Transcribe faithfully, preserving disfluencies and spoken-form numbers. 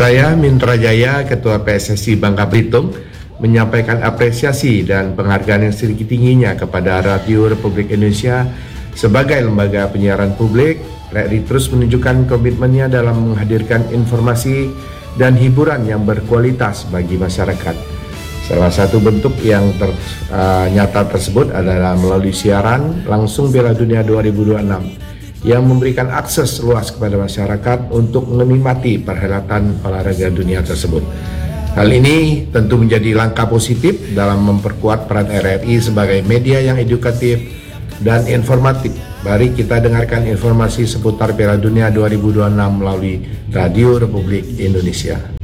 Saya Mintra Jaya, Ketua P S S I Bangka Belitung, menyampaikan apresiasi dan penghargaan yang setinggi-tingginya kepada Radio Republik Indonesia sebagai lembaga penyiaran publik. R R I terus menunjukkan komitmennya dalam menghadirkan informasi dan hiburan yang berkualitas bagi masyarakat. Salah satu bentuk yang ter, uh, nyata tersebut adalah melalui siaran langsung Piala Dunia dua ribu dua puluh enam yang memberikan akses luas kepada masyarakat untuk menikmati perhelatan olahraga dunia tersebut. Hal ini tentu menjadi langkah positif dalam memperkuat peran R R I sebagai media yang edukatif dan informatif. Mari kita dengarkan informasi seputar Piala Dunia dua ribu dua puluh enam melalui Radio Republik Indonesia.